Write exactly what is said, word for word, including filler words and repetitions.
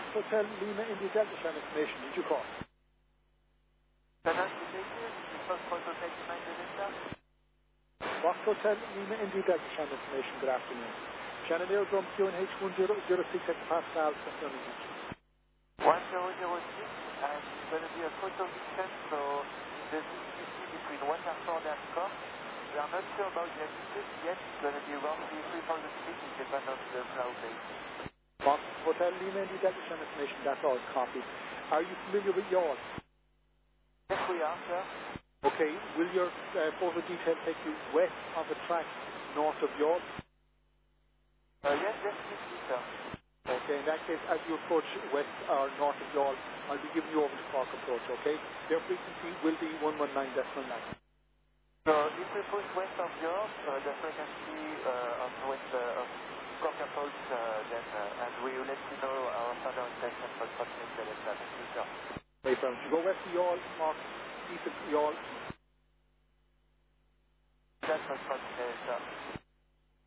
Hotel Lima India Delta Shan information did you call? Fox Hotel Lima India Delta. Fox Hotel Lima India Delta Shan information, good afternoon. Shannon Aerodrome Q N H one zero zero six Hectopascal, one zero zero six, and it's going to be a photo mission, so in the vicinity between Waterford and Cork. We are not sure about the altitude yet. It's going to be roughly three thousand feet in depending on the cloud base. Fox Hotel Lima India Delta Shan information, that's all copied. Are you familiar with yawl? Yes, we are, sir. Okay, will your uh, photo detail take you west of the track, north of yawl? Uh, yes, definitely, sir. Okay, in that case, as you approach west or north of yawl, I'll be giving you over to Cork approach, okay? Their frequency will be one one nine decimal nine. So if we push west of Europe, uh, the frequency uh, of west uh, of Cork approach, uh, then, uh, and we will let you know our further intention for continuing the left side. Thank you, sir. Okay, from you go west of yawl, north, east of yawl. That's what continuing, sir.